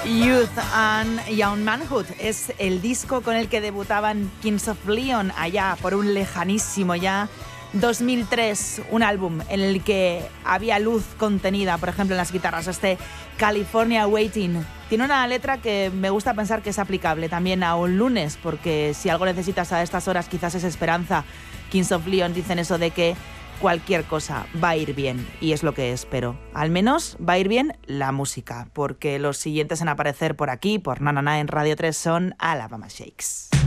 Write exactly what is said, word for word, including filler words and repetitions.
Youth and Young Manhood es el disco con el que debutaban Kings of Leon allá por un lejanísimo ya dos mil tres, un álbum en el que había luz contenida, por ejemplo en las guitarras. Este California Waiting tiene una letra que me gusta pensar que es aplicable también a un lunes, porque si algo necesitas a estas horas quizás es esperanza. Kings of Leon dicen eso de que cualquier cosa va a ir bien, y es lo que espero. Al menos va a ir bien la música, porque los siguientes en aparecer por aquí, por Na Na Na en Radio tres, son Alabama Shakes.